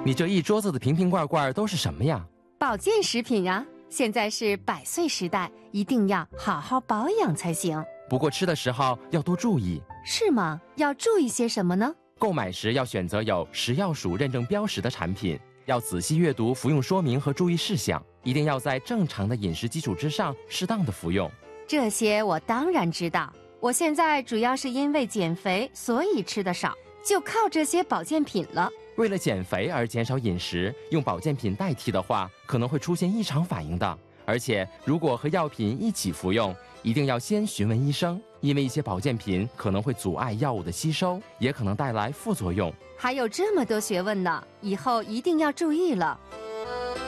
你这一桌子的瓶瓶罐罐都是什么呀？ 保健食品呀，现在是100岁时代，一定要好好保养才行。 不过吃的时候要多注意。 是吗？要注意些什么呢？ 购买时要选择有食药署认证标识的产品，要仔细阅读服用说明和注意事项，一定要在正常的饮食基础之上适当的服用。 这些我当然知道，我现在主要是因为减肥，所以吃得少，就靠这些保健品了。 为了减肥而减少饮食，用保健品代替的话，可能会出现异常反应的。而且，如果和药品一起服用，一定要先询问医生，因为一些保健品可能会阻碍药物的吸收，也可能带来副作用。 还有这么多学问呢，以后一定要注意了。